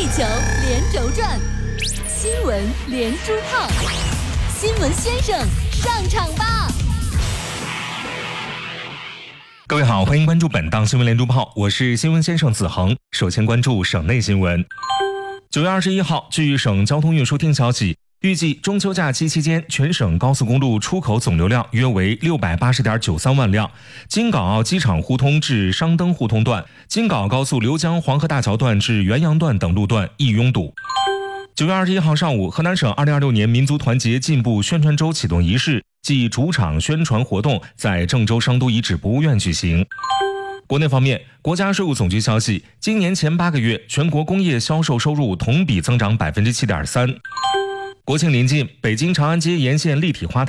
球连轴转，新闻连珠炮，新闻先生上场吧！ 各位好，欢迎关注本档新闻连珠炮，我是新闻先生子恒。首先关注省内新闻。9月21号，据省交通运输厅消息，预计中秋假期期间，全省高速公路出口总流量约为680.93万辆。京港澳机场互通至商登互通段、京港高速刘江黄河大桥段至元阳段等路段易拥堵。9月21号上午，河南省2026年民族团结进步宣传周启动仪式暨主场宣传活动在郑州商都遗址博物院举行。国内方面，国家税务总局消息，今年前8个月，全国工业销售收入同比增长7.3%。国庆临近，北京长安街沿线立体花